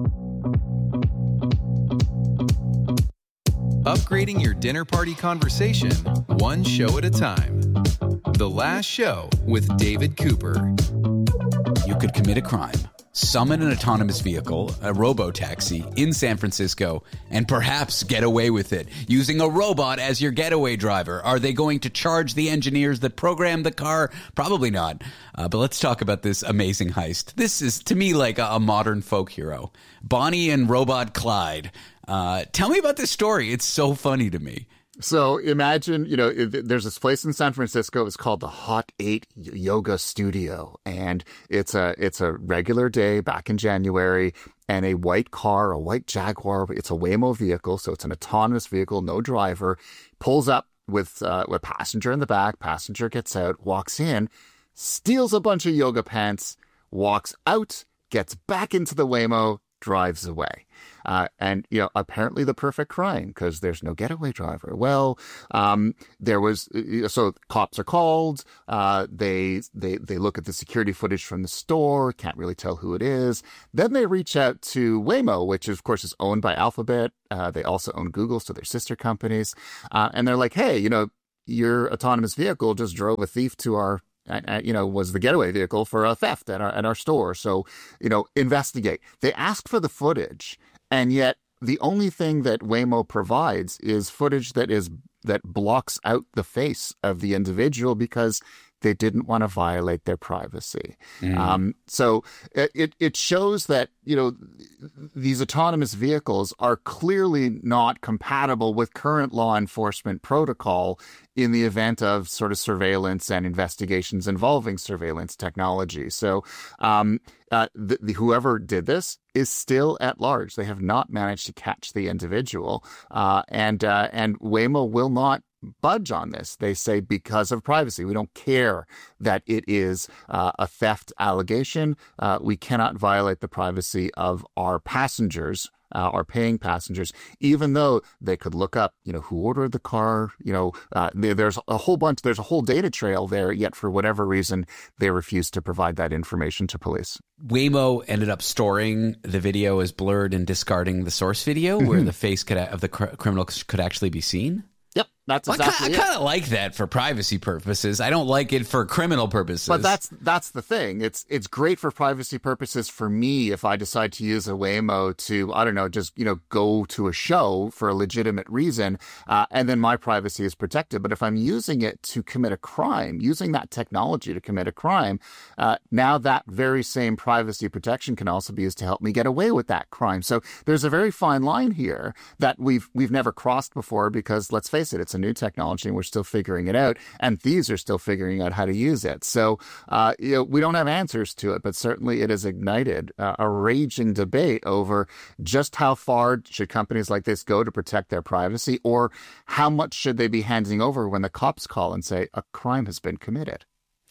Upgrading your dinner party conversation, one show at a time. The Last Show with David Cooper. You could commit a crime, summon an autonomous vehicle, a robo-taxi, in San Francisco, and perhaps get away with it, using a robot as your getaway driver. Are they going to charge the engineers that programmed the car? Probably not. Uh, but let's talk about this amazing heist. This is, to me, like a, a modern folk hero. Bonnie and Robot Clyde. Uh, tell me about this story. It's so funny to me. So imagine, you know, there's this place in San Francisco. It's called the Hot Eight Yoga Studio, and it's a it's a regular day back in January. And a white car, a white Jaguar, it's a Waymo vehicle, so it's an autonomous vehicle, no driver, pulls up with uh, with a passenger in the back. Passenger gets out, walks in, steals a bunch of yoga pants, walks out, gets back into the Waymo, drives away. Uh, and, you know, apparently the perfect crime because there's no getaway driver. Well, um, there was, so cops are called. Uh, they, they, they look at the security footage from the store, can't really tell who it is. Then they reach out to Waymo, which of course is owned by Alphabet. Uh, they also own Google, so they're sister companies. Uh, and they're like, hey, you know, your autonomous vehicle just drove a thief to our Uh, you know, was the getaway vehicle for a theft at our at our store. So, you know, investigate. They ask for the footage, and yet the only thing that Waymo provides is footage that is that blocks out the face of the individual because they didn't want to violate their privacy. Mm. Um, so it it shows that, you know, these autonomous vehicles are clearly not compatible with current law enforcement protocol in the event of sort of surveillance and investigations involving surveillance technology. So um, uh, the, the, whoever did this is still at large. They have not managed to catch the individual, uh, and uh, and Waymo will not budge on this. They say because of privacy, we don't care that it is uh, a theft allegation. Uh, we cannot violate the privacy of our passengers, uh, our paying passengers, even though they could look up, you know, who ordered the car. You know, uh, there, there's a whole bunch, there's a whole data trail there. Yet for whatever reason, they refuse to provide that information to police. Waymo ended up storing the video as blurred and discarding the source video, mm-hmm. where the face could, of the cr- criminal could actually be seen. Yep, that's well, exactly I kind of like that for privacy purposes. I don't like it for criminal purposes. But that's that's the thing. It's it's great for privacy purposes for me if I decide to use a Waymo to, I don't know, just, you know, go to a show for a legitimate reason, uh, and then my privacy is protected. But if I'm using it to commit a crime, using that technology to commit a crime, uh, now that very same privacy protection can also be used to help me get away with that crime. So there's a very fine line here that we've we've never crossed before because, let's face it, it's a new technology and we're still figuring it out, and thieves are still figuring out how to use it. So uh, you know, we don't have answers to it, but certainly it has ignited uh, a raging debate over just how far should companies like this go to protect their privacy, or how much should they be handing over when the cops call and say a crime has been committed.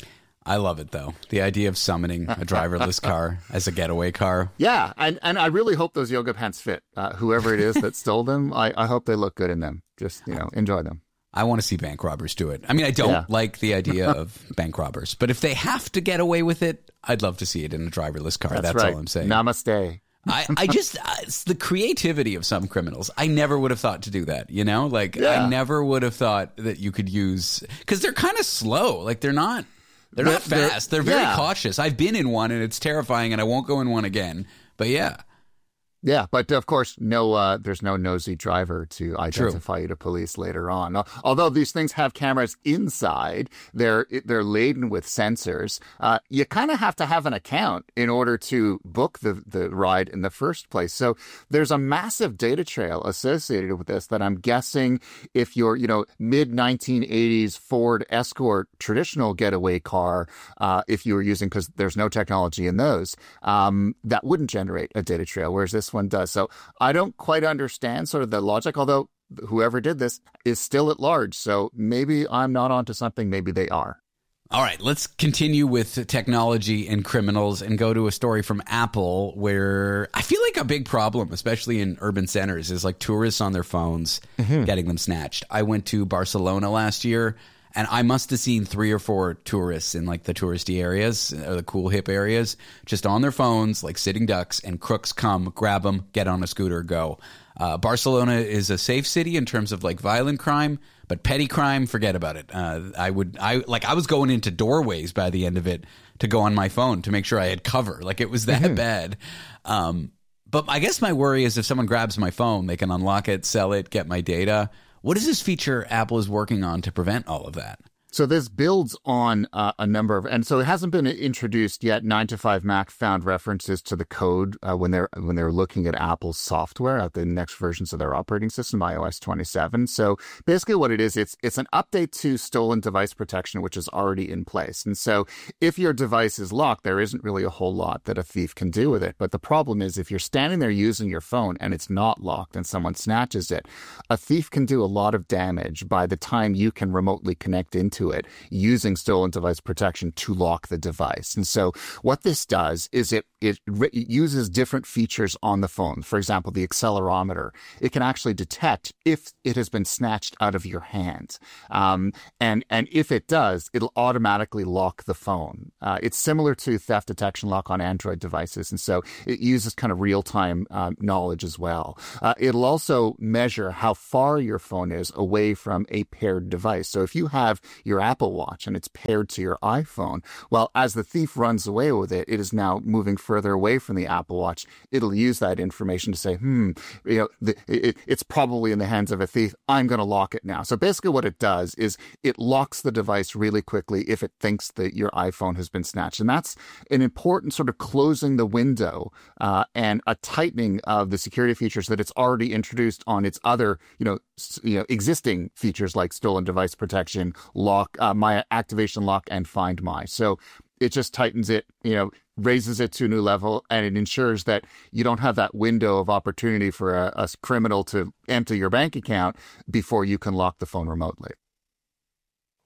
I love it, though. The idea of summoning a driverless car as a getaway car. Yeah, and, and I really hope those yoga pants fit. Uh, whoever it is that stole them, I, I hope they look good in them. Just, you know, enjoy them. I want to see bank robbers do it. I mean, I don't yeah. like the idea of bank robbers, but if they have to get away with it, I'd love to see it in a driverless car. That's, That's right. all I'm saying. Namaste. I, I just, uh, it's the creativity of some criminals. I never would have thought to do that, you know? Like, yeah. I never would have thought that you could use, because they're kind of slow. Like, they're not, they're, they're not fast. They're, they're very yeah. cautious. I've been in one, and it's terrifying, and I won't go in one again. But yeah. Yeah, but of course, no, uh, there's no nosy driver to identify True. you to police later on. Although these things have cameras inside, they're they're laden with sensors. Uh, you kind of have to have an account in order to book the, the ride in the first place. So there's a massive data trail associated with this that I'm guessing if your, you know, mid nineteen eighties Ford Escort traditional getaway car, uh, if you were using, because there's no technology in those, um, that wouldn't generate a data trail, whereas this one does. So I don't quite understand sort of the logic, although whoever did this is still at large. So maybe I'm not onto something. Maybe they are. All right, let's continue with technology and criminals and go to a story from Apple where I feel like a big problem, especially in urban centers, is like tourists on their phones mm-hmm. getting them snatched. I went to Barcelona last year, and I must have seen three or four tourists in like the touristy areas or the cool hip areas just on their phones, like sitting ducks, and crooks come, grab them, get on a scooter, go. Uh, Barcelona is a safe city in terms of like violent crime, but petty crime, forget about it. Uh, I would, I like, I was going into doorways by the end of it to go on my phone to make sure I had cover. Like it was that mm-hmm. bad. Um, but I guess my worry is if someone grabs my phone, they can unlock it, sell it, get my data. What is this feature Apple is working on to prevent all of that? So this builds on uh, a number of, and so it hasn't been introduced yet. nine to five Mac found references to the code uh, when they're when they're looking at Apple's software at the next versions of their operating system, i O S twenty-seven. So basically, what it is, it's it's an update to stolen device protection, which is already in place. And so if your device is locked, there isn't really a whole lot that a thief can do with it. But the problem is, if you're standing there using your phone and it's not locked and someone snatches it, a thief can do a lot of damage by the time you can remotely connect into it using stolen device protection to lock the device. And so what this does is it, it, it uses different features on the phone. For example, the accelerometer. It can actually detect if it has been snatched out of your hand. Um, and, and if it does, it'll automatically lock the phone. Uh, it's similar to theft detection lock on Android devices. And so it uses kind of real-time um, knowledge as well. Uh, it'll also measure how far your phone is away from a paired device. So if you have your Apple Watch and it's paired to your iPhone, well, as the thief runs away with it, it is now moving further away from the Apple Watch. It'll use that information to say, hmm, you know, the, it, it's probably in the hands of a thief. I'm going to lock it now. So basically what it does is it locks the device really quickly if it thinks that your iPhone has been snatched. And that's an important sort of closing the window uh, and a tightening of the security features that it's already introduced on its other, you know, you know, existing features like stolen device protection, lock, uh, my activation lock, and Find My. So it just tightens it, you know, raises it to a new level, and it ensures that you don't have that window of opportunity for a, a criminal to empty your bank account before you can lock the phone remotely.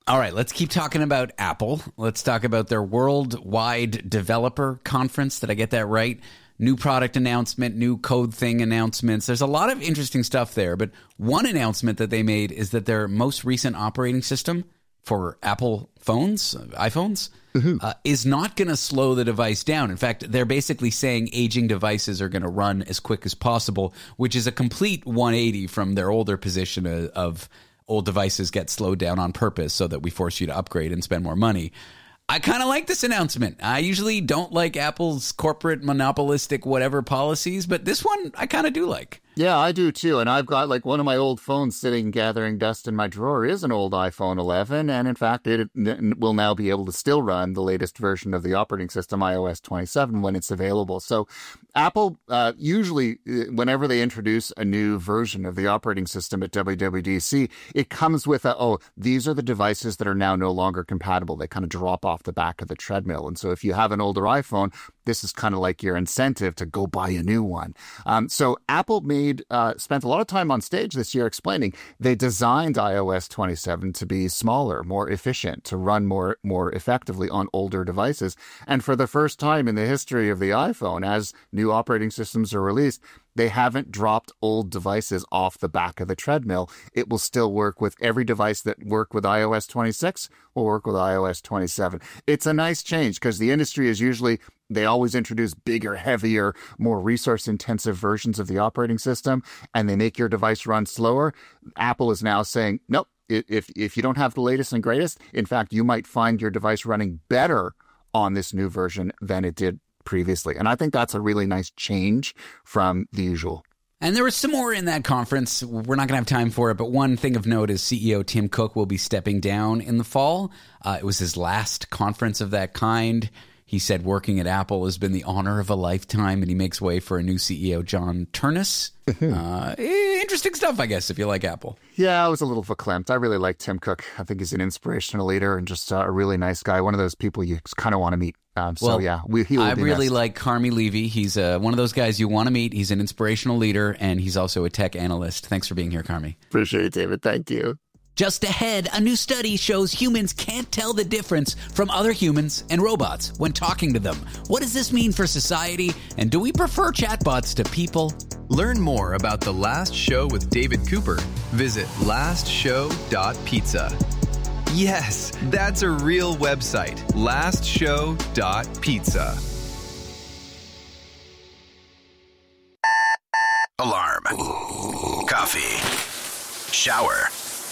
All right, let's keep talking about Apple. Let's talk about their worldwide developer conference. Did I get that right? New product announcement, new code thing announcements. There's a lot of interesting stuff there, but one announcement that they made is that their most recent operating system for Apple phones, iPhones, mm-hmm. uh, is not going to slow the device down. In fact, they're basically saying aging devices are going to run as quick as possible, which is a complete one eighty from their older position of, of old devices get slowed down on purpose so that we force you to upgrade and spend more money. I kind of like this announcement. I usually don't like Apple's corporate monopolistic whatever policies, but this one I kind of do like. Yeah, I do too. And I've got like one of my old phones sitting gathering dust in my drawer is an old iPhone eleven. And in fact, it will now be able to still run the latest version of the operating system, i O S twenty-seven, when it's available. So Apple, uh, usually whenever they introduce a new version of the operating system at W W D C, it comes with a, oh, these are the devices that are now no longer compatible. They kind of drop off the back of the treadmill. And so if you have an older iPhone, this is kind of like your incentive to go buy a new one. Um, so Apple made uh, spent a lot of time on stage this year explaining they designed i O S twenty-seven to be smaller, more efficient, to run more more effectively on older devices. And for the first time in the history of the iPhone, as new operating systems are released, they haven't dropped old devices off the back of the treadmill. It will still work with every device that worked with i O S twenty-six will work with i O S twenty-seven. It's a nice change because the industry is usually, they always introduce bigger, heavier, more resource-intensive versions of the operating system, and they make your device run slower. Apple is now saying, nope, if, if you don't have the latest and greatest, in fact, you might find your device running better on this new version than it did previously. And I think that's a really nice change from the usual. And there was some more in that conference. We're not going to have time for it, but one thing of note is C E O Tim Cook will be stepping down in the fall. Uh, it was his last conference of that kind. He said working at Apple has been the honor of a lifetime, and he makes way for a new C E O, John Ternus. uh, interesting stuff, I guess, if you like Apple. Yeah, I was a little verklempt. I really like Tim Cook. I think he's an inspirational leader and just uh, a really nice guy. One of those people you kind of want to meet. Um, so, well, yeah, we, he will I be really missed. like Carmi Levy. He's uh, one of those guys you want to meet. He's an inspirational leader, and he's also a tech analyst. Thanks for being here, Carmi. Appreciate it, David. Thank you. Just ahead, a new study shows humans can't tell the difference from other humans and robots when talking to them. What does this mean for society? And do we prefer chatbots to people? Learn more about The Last Show with David Cooper. Visit last show dot pizza. Yes, that's a real website. last show dot pizza. Alarm. Coffee. Shower.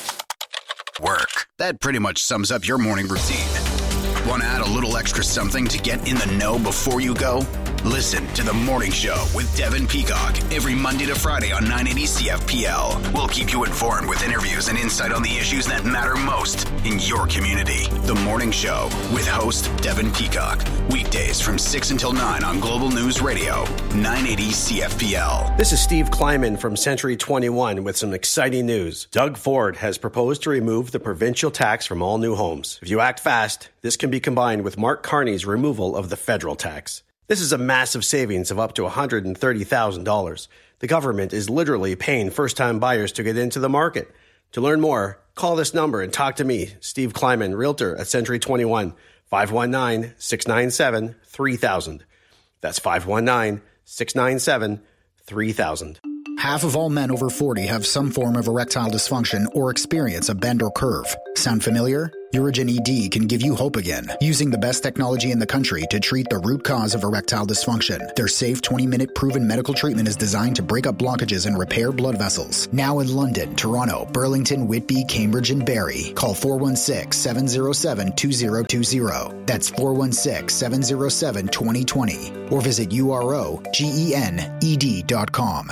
Work. That pretty much sums up your morning routine. Want to add a little extra something to get in the know before you go? Listen to The Morning Show with Devin Peacock every Monday to Friday on nine eighty C F P L. We'll keep you informed with interviews and insight on the issues that matter most in your community. The Morning Show with host Devin Peacock. Weekdays from six until nine on Global News Radio, nine eighty C F P L. This is Steve Kleiman from Century twenty-one with some exciting news. Doug Ford has proposed to remove the provincial tax from all new homes. If you act fast, this can be combined with Mark Carney's removal of the federal tax. This is a massive savings of up to one hundred thirty thousand dollars. The government is literally paying first-time buyers to get into the market. To learn more, call this number and talk to me, Steve Kleiman, Realtor at Century twenty-one, five one nine, six nine seven, three thousand. That's five one nine, six nine seven, three thousand. Half of all men over forty have some form of erectile dysfunction or experience a bend or curve. Sound familiar? Urigen E D can give you hope again, using the best technology in the country to treat the root cause of erectile dysfunction. Their safe twenty-minute proven medical treatment is designed to break up blockages and repair blood vessels. Now in London, Toronto, Burlington, Whitby, Cambridge, and Barrie. Call four one six, seven zero seven, two zero two zero. That's four one six, seven zero seven, two zero two zero. Or visit U R O G E N E D dot com.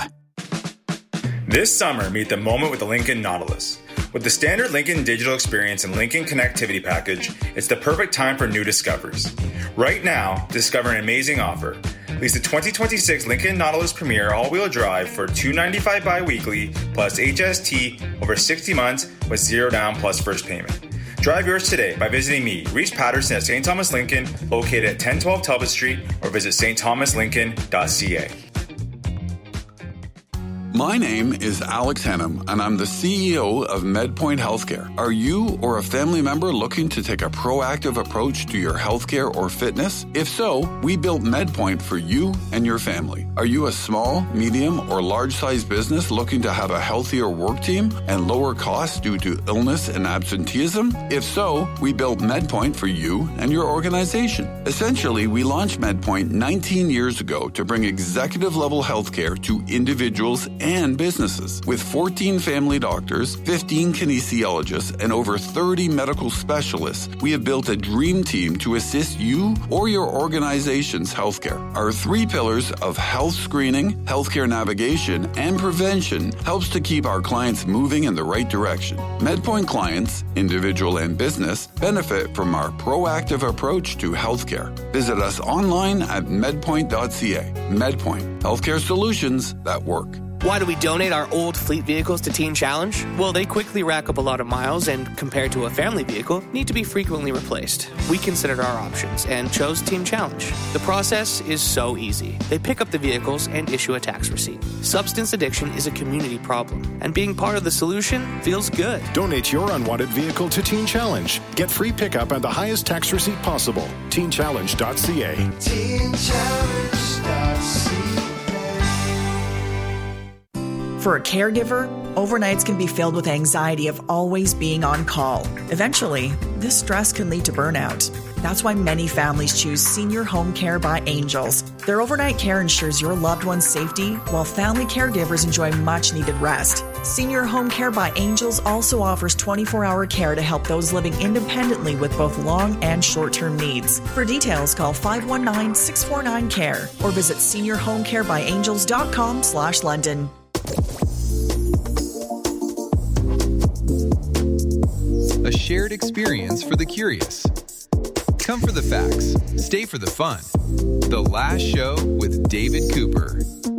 This summer, meet the moment with the Lincoln Nautilus. With the standard Lincoln digital experience and Lincoln connectivity package, it's the perfect time for new discoveries. Right now, discover an amazing offer. Lease the twenty twenty-six Lincoln Nautilus Premier all-wheel drive for two hundred ninety-five dollars bi-weekly plus H S T over sixty months with zero down plus first payment. Drive yours today by visiting me, Reese Patterson at Saint Thomas Lincoln, located at ten twelve Talbot Street, or visit s t thomas lincoln dot c a. My name is Alex Hennum, and I'm the C E O of MedPoint Healthcare. Are you or a family member looking to take a proactive approach to your healthcare or fitness? If so, we built MedPoint for you and your family. Are you a small, medium, or large-sized business looking to have a healthier work team and lower costs due to illness and absenteeism? If so, we built MedPoint for you and your organization. Essentially, we launched MedPoint nineteen years ago to bring executive-level healthcare to individuals and businesses. With fourteen family doctors, fifteen kinesiologists, and over thirty medical specialists, we have built a dream team to assist you or your organization's healthcare. Our three pillars of health screening, healthcare navigation, and prevention helps to keep our clients moving in the right direction. MedPoint clients, individual and business, benefit from our proactive approach to healthcare. Visit us online at medpoint dot c a. MedPoint, healthcare solutions that work. Why do we donate our old fleet vehicles to Teen Challenge? Well, they quickly rack up a lot of miles and, compared to a family vehicle, need to be frequently replaced. We considered our options and chose Teen Challenge. The process is so easy. They pick up the vehicles and issue a tax receipt. Substance addiction is a community problem, and being part of the solution feels good. Donate your unwanted vehicle to Teen Challenge. Get free pickup and the highest tax receipt possible. teen challenge dot c a. teen challenge dot c a. For a caregiver, overnights can be filled with anxiety of always being on call. Eventually, this stress can lead to burnout. That's why many families choose Senior Home Care by Angels. Their overnight care ensures your loved one's safety, while family caregivers enjoy much-needed rest. Senior Home Care by Angels also offers twenty-four hour care to help those living independently with both long and short-term needs. For details, call five one nine, six four nine, C A R E or visit senior home care by angels dot com slash London. A shared experience for the curious. Come for the facts, stay for the fun. The Last Show with David Cooper.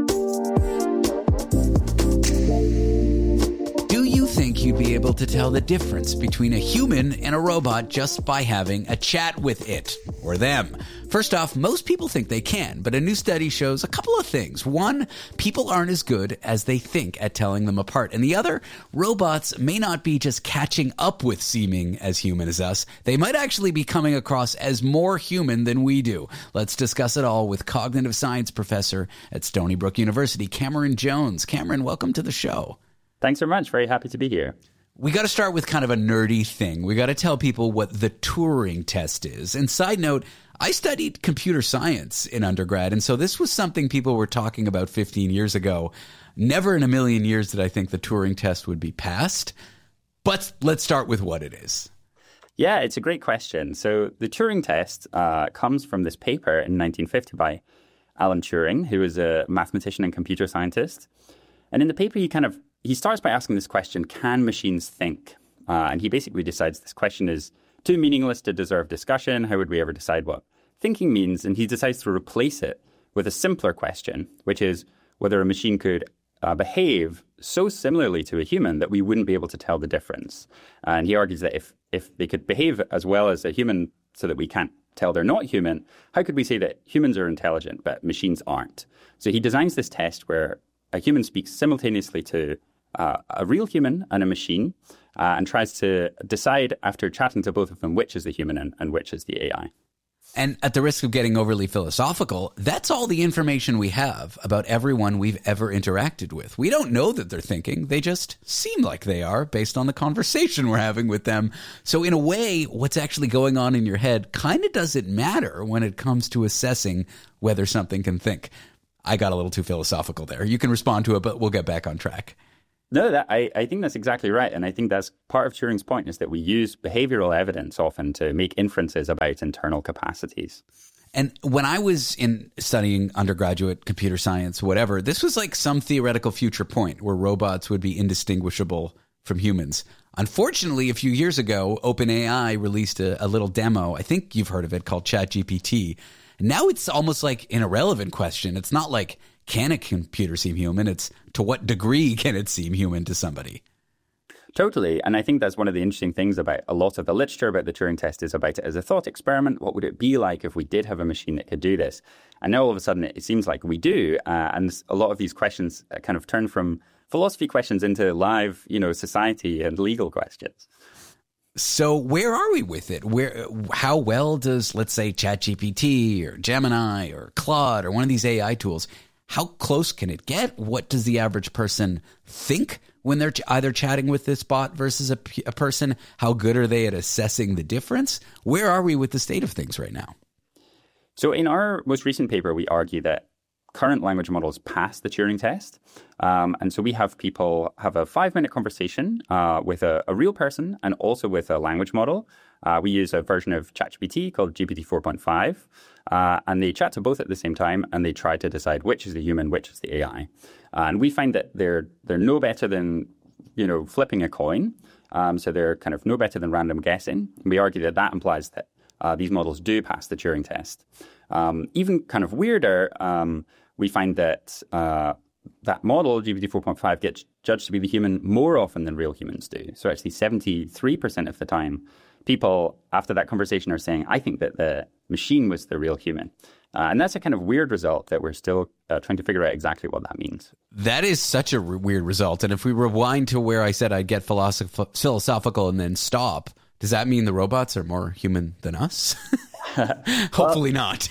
Do you think you'd be able to tell the difference between a human and a robot just by having a chat with it or them? First off, most people think they can, but a new study shows a couple of things. One, people aren't as good as they think at telling them apart. And the other, robots may not be just catching up with seeming as human as us. They might actually be coming across as more human than we do. Let's discuss it all with cognitive science professor at Stony Brook University, Cameron Jones. Cameron, welcome to the show. Thanks so much. Very happy to be here. We got to start with kind of a nerdy thing. We got to tell people what the Turing test is. And side note, I studied computer science in undergrad, and so this was something people were talking about fifteen years ago. Never in a million years did I think the Turing test would be passed. But let's start with what it is. Yeah, it's a great question. So the Turing test uh, comes from this paper in nineteen fifty by Alan Turing, who was a mathematician and computer scientist. And in the paper, he kind of he starts by asking this question, can machines think? Uh, and he basically decides this question is too meaningless to deserve discussion. How would we ever decide what thinking means? And he decides to replace it with a simpler question, which is whether a machine could uh, behave so similarly to a human that we wouldn't be able to tell the difference. And he argues that if, if they could behave as well as a human so that we can't tell they're not human, how could we say that humans are intelligent but machines aren't? So he designs this test where a human speaks simultaneously to uh, a real human and a machine, uh, and tries to decide after chatting to both of them which is the human and, and which is the A I. And at the risk of getting overly philosophical, that's all the information we have about everyone we've ever interacted with. We don't know that they're thinking. They just seem like they are based on the conversation we're having with them. So in a way, what's actually going on in your head kind of doesn't matter when it comes to assessing whether something can think. I got a little too philosophical there. You can respond to it, but we'll get back on track. No, that, I, I think that's exactly right. And I think that's part of Turing's point is that we use behavioral evidence often to make inferences about internal capacities. And when I was in studying undergraduate computer science, whatever, this was like some theoretical future point where robots would be indistinguishable from humans. Unfortunately, a few years ago, OpenAI released a, a little demo. I think you've heard of it, called ChatGPT. Now it's almost like an irrelevant question. It's not like, can a computer seem human? It's to what degree can it seem human to somebody? Totally. And I think that's one of the interesting things about a lot of the literature about the Turing test is about it as a thought experiment. What would it be like if we did have a machine that could do this? And now all of a sudden it seems like we do. Uh, and a lot of these questions kind of turn from philosophy questions into live, you know, society and legal questions. So where are we with it? Where, how well does, let's say, ChatGPT or Gemini or Claude or one of these A I tools, how close can it get? What does the average person think when they're ch- either chatting with this bot versus a, p- a person? How good are they at assessing the difference? Where are we with the state of things right now? So in our most recent paper, we argue that current language models pass the Turing test. Um, and so we have people have a five-minute conversation uh, with a, a real person and also with a language model. Uh, we use a version of ChatGPT called G P T four point five. Uh, and they chat to both at the same time, and they try to decide which is the human, which is the A I. Uh, and we find that they're they're no better than, you know, flipping a coin. Um, so they're kind of no better than random guessing. We argue that that implies that uh, these models do pass the Turing test. Um, even kind of weirder, um, we find that uh, that model, G P T four point five, gets judged to be the human more often than real humans do. So actually seventy-three percent of the time, people after that conversation are saying, I think that the machine was the real human. Uh, and that's a kind of weird result that we're still uh, trying to figure out exactly what that means. That is such a r- weird result. And if we rewind to where I said I'd get philosoph- philosophical and then stop, does that mean the robots are more human than us? Hopefully well, not.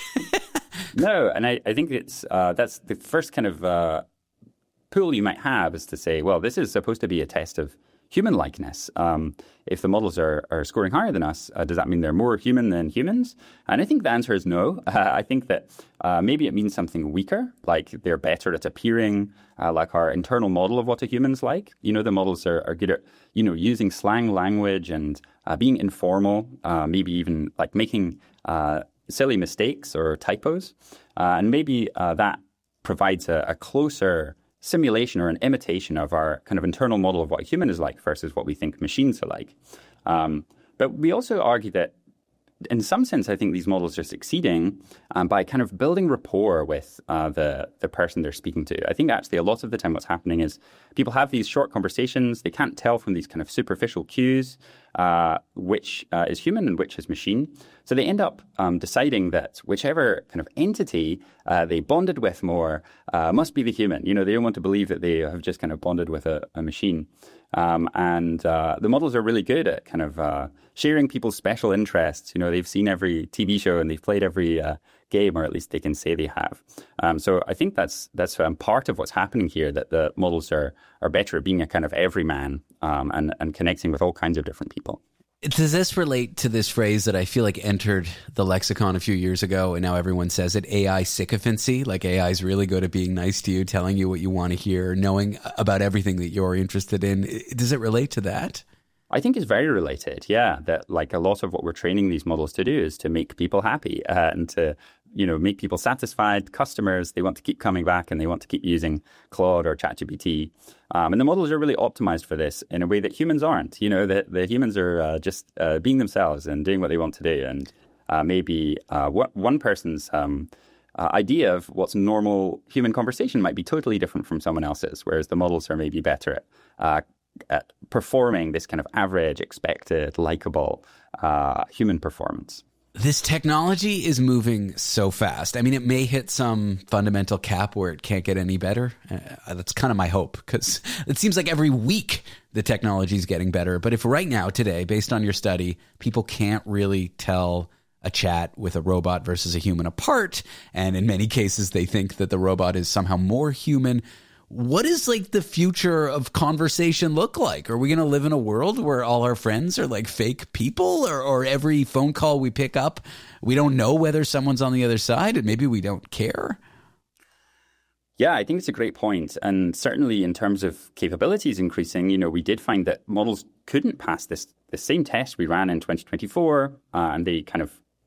No, and I, I think it's uh, that's the first kind of uh, pool you might have is to say, well, this is supposed to be a test of human likeness. Um, if the models are, are scoring higher than us, uh, does that mean they're more human than humans? And I think the answer is no. Uh, I think that uh, maybe it means something weaker, like they're better at appearing uh, like our internal model of what a human's like. You know, the models are, are good at, you know, using slang language and uh, being informal, uh, maybe even like making uh, silly mistakes or typos. Uh, and maybe uh, that provides a, a closer simulation or an imitation of our kind of internal model of what a human is like versus what we think machines are like. Um, but we also argue that in some sense, I think these models are succeeding um, by kind of building rapport with uh, the, the person they're speaking to. I think actually a lot of the time what's happening is people have these short conversations. They can't tell from these kind of superficial cues uh, which uh, is human and which is machine. So they end up um, deciding that whichever kind of entity uh, they bonded with more uh, must be the human. You know, they don't want to believe that they have just kind of bonded with a, a machine. Um, and uh, the models are really good at kind of uh, sharing people's special interests. You know, they've seen every T V show and they've played every uh, game, or at least they can say they have. Um, so I think that's that's um, part of what's happening here, that the models are are better at being a kind of everyman um, and, and connecting with all kinds of different people. Does this relate to this phrase that I feel like entered the lexicon a few years ago and now everyone says it, A I sycophancy? Like A I is really good at being nice to you, telling you what you want to hear, knowing about everything that you're interested in. Does it relate to that? I think it's very related, yeah. That like a lot of what we're training these models to do is to make people happy uh, and to, you know, make people satisfied. Customers, they want to keep coming back and they want to keep using Claude or ChatGPT. Um, and the models are really optimized for this in a way that humans aren't. You know, that the humans are uh, just uh, being themselves and doing what they want to do. And uh, maybe uh, what, one person's um, uh, idea of what's normal human conversation might be totally different from someone else's, whereas the models are maybe better at uh, at performing this kind of average, expected, likable uh, human performance. This technology is moving so fast. I mean, it may hit some fundamental cap where it can't get any better. Uh, that's kind of my hope, because it seems like every week the technology is getting better. But if right now, today, based on your study, people can't really tell a chat with a robot versus a human apart, and in many cases they think that the robot is somehow more human, what does like the future of conversation look like? Are we going to live in a world where all our friends are like fake people, or, or every phone call we pick up, we don't know whether someone's on the other side and maybe we don't care? Yeah, I think it's a great point. And certainly in terms of capabilities increasing, you know, we did find that models couldn't pass this the same test we ran in twenty twenty-four, uh, and they kind of